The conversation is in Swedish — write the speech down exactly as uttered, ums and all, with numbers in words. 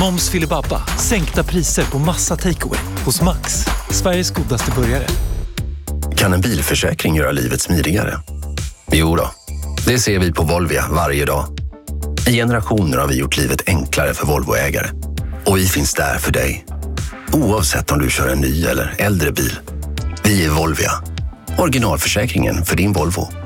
Moms filibabba. Sänkta priser på massa takeaway hos Max. Sveriges godaste burgare. Kan en bilförsäkring göra livet smidigare? Jo då, det ser vi på Volvia varje dag. I generationer har vi gjort livet enklare för Volvoägare. Och vi finns där för dig. Oavsett om du kör en ny eller äldre bil. Vi är Volvia. Originalförsäkringen för din Volvo.